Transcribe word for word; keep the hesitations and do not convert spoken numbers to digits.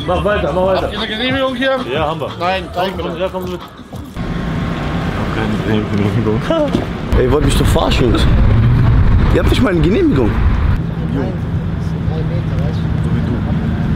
Mach weiter, mach weiter. Habt ihr eine Genehmigung hier? Ja, haben wir. Nein, zeig mir. Ja, komm mit. Keine Genehmigung. Ey, ihr wollt mich doch verarschen, Jungs. Ihr habt nicht mal eine Genehmigung. Nein, drei Meter.